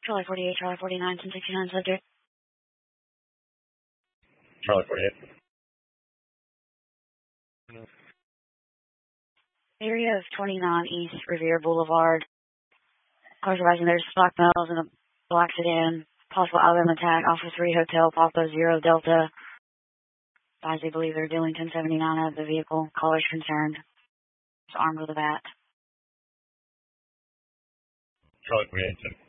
Charlie 48, Charlie 49, 1069 subject. Charlie 48. Area of 29 East Revere Boulevard. Cars arriving, there's black males and a black sedan. Possible Alabama attack. Alpha 3 Hotel Papa 0 Delta. Guys, they believe they're dealing 1079 out of the vehicle. Callers concerned. It's armed with a bat. Charlie 48.